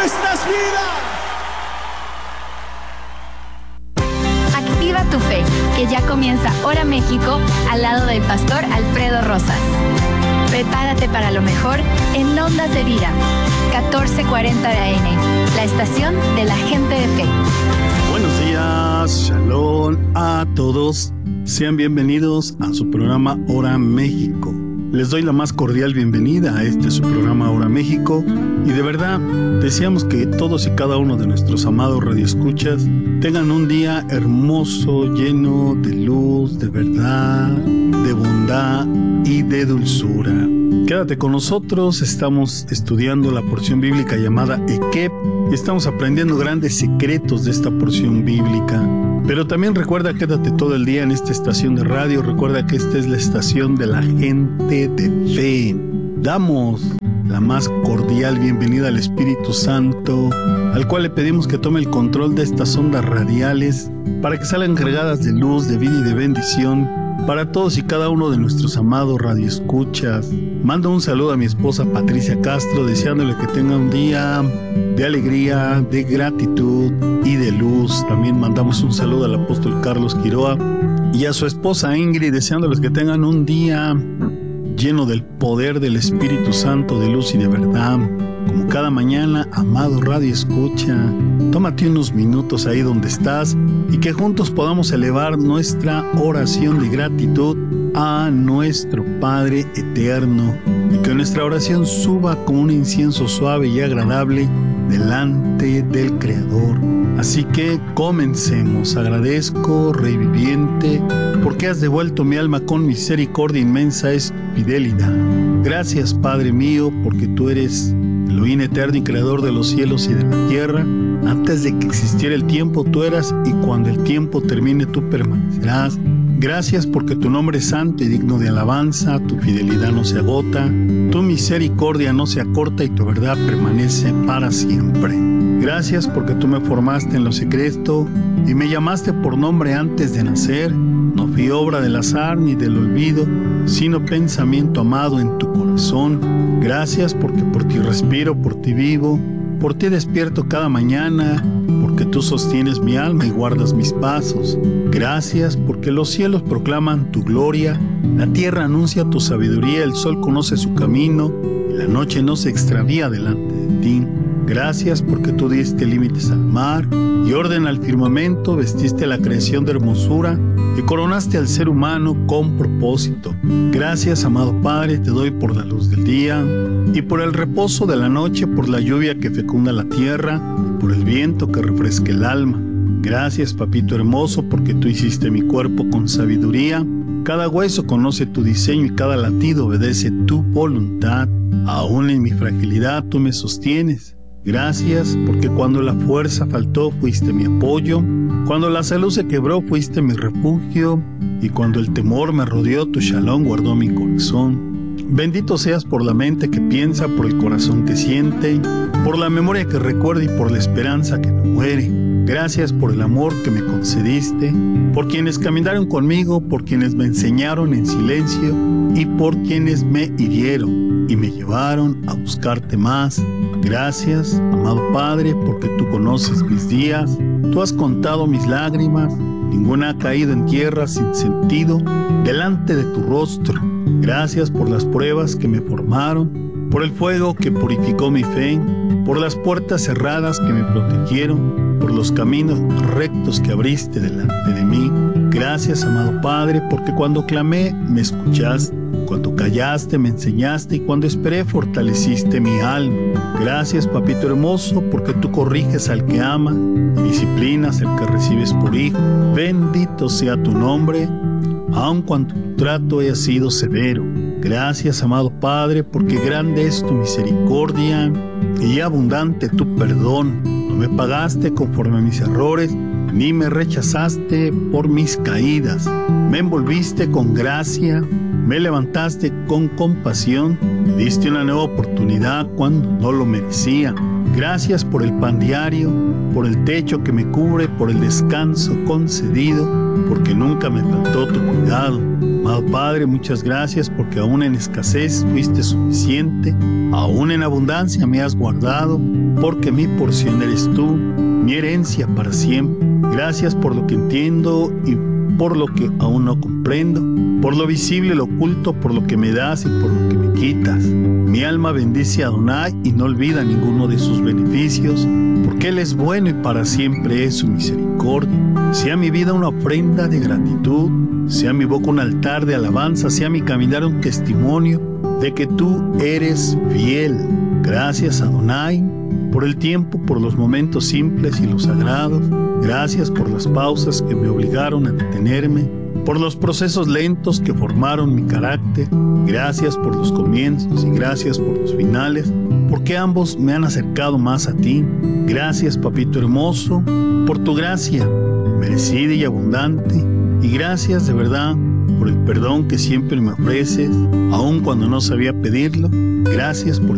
nuestras vidas. Activa tu fe, que ya comienza Hora México al lado del pastor Alfredo Rosas. Prepárate para lo mejor en Ondas de Vida, 1440 de AM, la estación de la gente de fe. Buenos días, shalom a todos. Sean bienvenidos a su programa Hora México. Les doy la más cordial bienvenida a su programa Hora México y de verdad deseamos que todos y cada uno de nuestros amados radioescuchas tengan un día hermoso, lleno de luz, de verdad, de bondad y de dulzura. Quédate con nosotros, estamos estudiando la porción bíblica llamada Ekeb y estamos aprendiendo grandes secretos de esta porción bíblica. Pero también recuerda, quédate todo el día en esta estación de radio. Recuerda que esta es la estación de la gente de fe. Damos la más cordial bienvenida al Espíritu Santo, al cual le pedimos que tome el control de estas ondas radiales para que salgan cargadas de luz, de vida y de bendición para todos y cada uno de nuestros amados radioescuchas. Mando un saludo a mi esposa Patricia Castro, deseándole que tenga un día de alegría, de gratitud y de luz. También mandamos un saludo al apóstol Carlos Quiroa y a su esposa Ingrid, deseándoles que tengan un día lleno del poder del Espíritu Santo, de luz y de verdad. Como cada mañana, amado Radio Escucha, tómate unos minutos ahí donde estás y que juntos podamos elevar nuestra oración de gratitud a nuestro Padre Eterno y que nuestra oración suba como un incienso suave y agradable delante del Creador. Así que comencemos. Agradezco, Rey viviente, porque has devuelto mi alma con misericordia inmensa es fidelidad. Gracias, Padre mío, porque tú eres Elohim eterno y creador de los cielos y de la tierra. Antes de que existiera el tiempo, tú eras, y cuando el tiempo termine, tú permanecerás. Gracias porque tu nombre es santo y digno de alabanza, tu fidelidad no se agota, tu misericordia no se acorta y tu verdad permanece para siempre. Gracias porque tú me formaste en lo secreto y me llamaste por nombre antes de nacer. No fui obra del azar ni del olvido, sino pensamiento amado en tu corazón. Gracias porque por ti respiro, por ti vivo, por ti despierto cada mañana, porque tú sostienes mi alma y guardas mis pasos. Gracias porque los cielos proclaman tu gloria, la tierra anuncia tu sabiduría, el sol conoce su camino y la noche no se extravía delante de ti. Gracias porque tú diste límites al mar y orden al firmamento, vestiste la creación de hermosura y coronaste al ser humano con propósito. Gracias, amado Padre, te doy por la luz del día y por el reposo de la noche, por la lluvia que fecunda la tierra, por el viento que refresca el alma. Gracias, papito hermoso, porque tú hiciste mi cuerpo con sabiduría. Cada hueso conoce tu diseño y cada latido obedece tu voluntad. Aún en mi fragilidad tú me sostienes. Gracias porque cuando la fuerza faltó fuiste mi apoyo, cuando la salud se quebró fuiste mi refugio y cuando el temor me rodeó tu shalom guardó mi corazón. Bendito seas por la mente que piensa, por el corazón que siente, por la memoria que recuerda y por la esperanza que no muere. Gracias por el amor que me concediste, por quienes caminaron conmigo, por quienes me enseñaron en silencio y por quienes me hirieron y me llevaron a buscarte más. Gracias, amado Padre, porque tú conoces mis días, tú has contado mis lágrimas, ninguna ha caído en tierra sin sentido delante de tu rostro. Gracias por las pruebas que me formaron, por el fuego que purificó mi fe, por las puertas cerradas que me protegieron, por los caminos rectos que abriste delante de mí. Gracias, amado Padre, porque cuando clamé me escuchaste, cuando callaste me enseñaste y cuando esperé fortaleciste mi alma. Gracias, papito hermoso, porque tú corriges al que ama y disciplinas al que recibes por hijo. Bendito sea tu nombre, aun cuando tu trato haya sido severo. Gracias, amado Padre, porque grande es tu misericordia y abundante tu perdón. No me pagaste conforme a mis errores, ni me rechazaste por mis caídas. Me envolviste con gracia, me levantaste con compasión, me diste una nueva oportunidad cuando no lo merecía. Gracias por el pan diario, por el techo que me cubre, por el descanso concedido, porque nunca me faltó tu cuidado. Amado Padre, muchas gracias porque aún en escasez fuiste suficiente, aún en abundancia me has guardado, porque mi porción eres tú, mi herencia para siempre. Gracias por lo que entiendo y por lo que aún no comprendo, por lo visible y lo oculto, por lo que me das y por lo que me quitas. Mi alma bendice a Adonai y no olvida ninguno de sus beneficios, porque Él es bueno y para siempre es su misericordia. Sea mi vida una ofrenda de gratitud, sea mi boca un altar de alabanza, sea mi caminar un testimonio de que tú eres fiel. Gracias, Adonai, por el tiempo, por los momentos simples y los sagrados. Gracias por las pausas que me obligaron a detenerme, por los procesos lentos que formaron mi carácter. Gracias por los comienzos y gracias por los finales, porque ambos me han acercado más a ti. Gracias, Papito hermoso, por tu gracia merecida y abundante. Y gracias de verdad por el perdón que siempre me ofreces, aun cuando no sabía pedirlo. Gracias por